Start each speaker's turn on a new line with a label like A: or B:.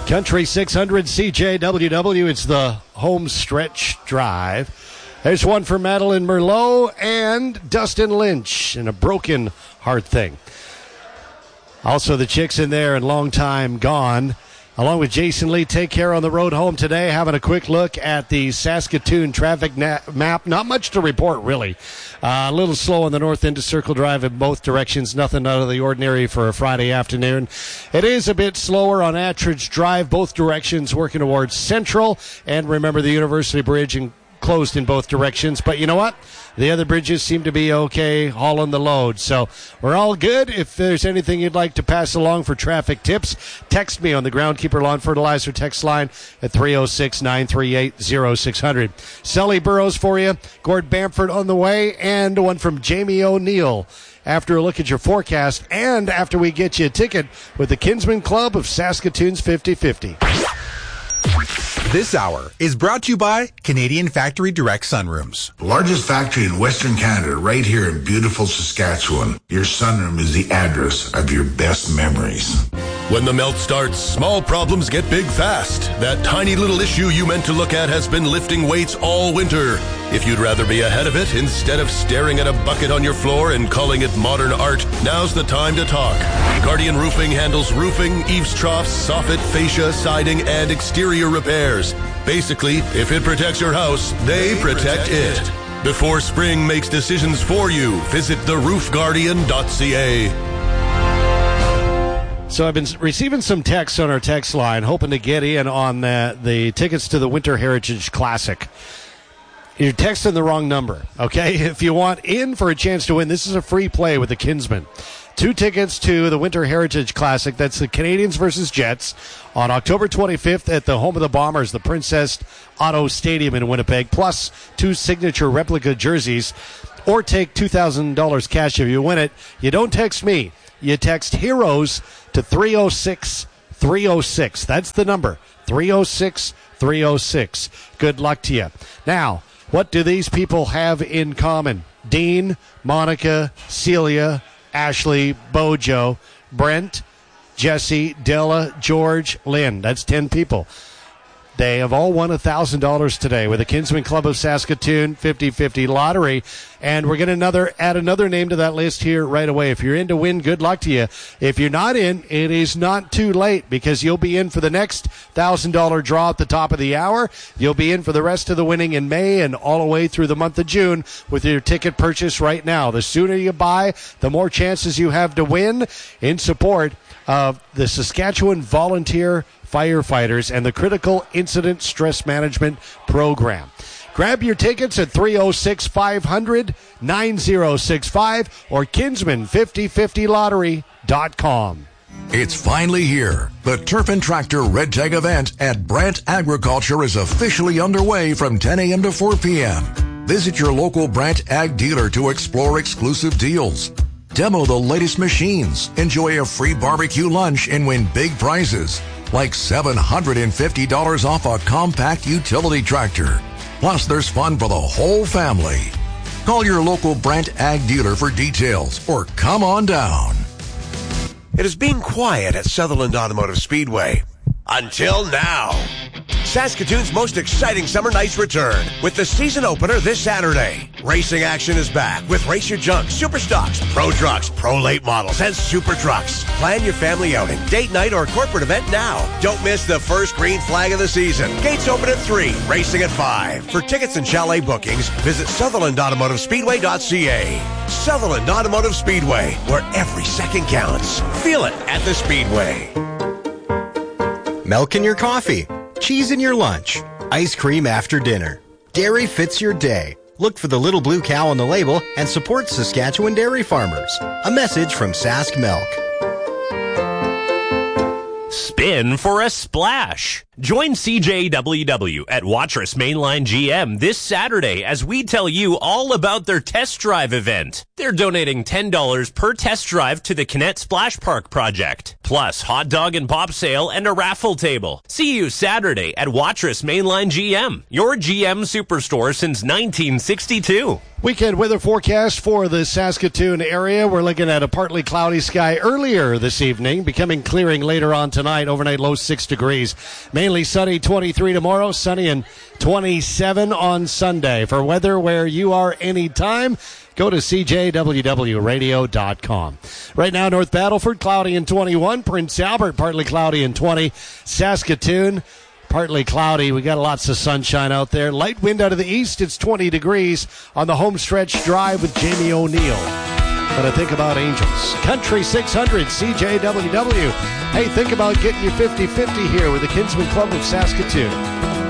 A: Country 600 CJWW. It's the home stretch drive. There's one for Madeline Merlot and Dustin Lynch in a broken heart thing. Also the chicks in there and long time gone. Along with Jason Lee, take care on the road home today. Having a quick look at the Saskatoon traffic map. Not much to report, really. A little slow on the north end of Circle Drive in both directions. Nothing out of the ordinary for a Friday afternoon. It is a bit slower on Attridge Drive, both directions working towards Central. And remember the University Bridge closed in both directions. But you know what? The other bridges seem to be okay hauling the load. So we're all good. If there's anything you'd like to pass along for traffic tips, text me on the Groundkeeper Lawn Fertilizer text line at 306-938-0600. Sully Burrows for you. Gord Bamford on the way. And one from Jamie O'Neill. After a look at your forecast and after we get you a ticket with the Kinsman Club of Saskatoon's 50-50.
B: This hour is brought to you by Canadian Factory Direct Sunrooms.
C: Largest factory in Western Canada, right here in beautiful Saskatchewan. Your sunroom is the address of your best memories.
D: When the melt starts, small problems get big fast. That tiny little issue you meant to look at has been lifting weights all winter. If you'd rather be ahead of it, instead of staring at a bucket on your floor and calling it modern art, now's the time to talk. Guardian Roofing handles roofing, eaves troughs, soffit, fascia, siding, and exterior repairs. Basically, if it protects your house, they protect it. Before spring makes decisions for you, visit theroofguardian.ca.
A: So I've been receiving some texts on our text line, hoping to get in on the tickets to the Winter Heritage Classic. You're texting the wrong number, okay? If you want in for a chance to win, this is a free play with the Kinsmen. 2 tickets to the Winter Heritage Classic. That's the Canadians versus Jets on October 25th at the home of the Bombers, the Princess Auto Stadium in Winnipeg, plus 2 signature replica jerseys, or take $2,000 cash if you win it. You don't text me. You text HEROES to 306-306. That's the number, 306-306. Good luck to you. Now, what do these people have in common? Dean, Monica, Celia, Ashley, Bojo, Brent, Jesse, Della, George, Lynn. That's 10 people. They have all won $1,000 today with the Kinsman Club of Saskatoon 50-50 lottery. And we're going to add another name to that list here right away. If you're in to win, good luck to you. If you're not in, it is not too late because you'll be in for the next $1,000 draw at the top of the hour. You'll be in for the rest of the winning in May and all the way through the month of June with your ticket purchase right now. The sooner you buy, the more chances you have to win in support of the Saskatchewan Volunteer Firefighters and the Critical Incident Stress Management Program. Grab your tickets at 306-500-9065 or Kinsman5050lottery.com.
E: It's finally here. The Turf and Tractor Red Tag event at Brant Agriculture is officially underway from 10 a.m. to 4 p.m. Visit your local Brant Ag dealer to explore exclusive deals. Demo the latest machines, enjoy a free barbecue lunch, and win big prizes like $750 off a compact utility tractor. Plus, there's fun for the whole family. Call your local Brant Ag dealer for details or come on down.
F: It has been quiet at Sutherland Automotive Speedway. Until now. Saskatoon's most exciting summer nights return with the season opener this Saturday. Racing action is back with Race Your Junk, Super Stocks, Pro Trucks, Pro Late Models, and Super Trucks. Plan your family outing, date night, or corporate event now. Don't miss the first green flag of the season. Gates open at 3, racing at 5. For tickets and chalet bookings, visit SutherlandAutomotiveSpeedway.ca. Sutherland Automotive Speedway, where every second counts. Feel it at the Speedway.
B: Milk in your coffee, cheese in your lunch, ice cream after dinner. Dairy fits your day. Look for the little blue cow on the label and support Saskatchewan dairy farmers. A message from Sask Milk.
G: Spin for a splash. Join CJWW at Watrous Mainline GM this Saturday as we tell you all about their test drive event. They're donating $10 per test drive to the Kinnett Splash Park project, plus hot dog and pop sale and a raffle table. See you Saturday at Watrous Mainline GM, your GM superstore since 1962.
A: Weekend weather forecast for the Saskatoon area. We're looking at a partly cloudy sky earlier this evening, becoming clearing later on tonight. Overnight low 6 degrees. Mainly sunny, 23 tomorrow, sunny and 27 on Sunday. For weather where you are anytime, go to CJWWRadio.com. Right now, North Battleford, cloudy and 21. Prince Albert, partly cloudy and 20. Saskatoon, partly cloudy. We got lots of sunshine out there. Light wind out of the east. It's 20 degrees on the home stretch drive with Jamie O'Neill. But I think about Angels. Country 600 CJWW. Hey, think about getting your 50-50 here with the Kinsman Club of Saskatoon.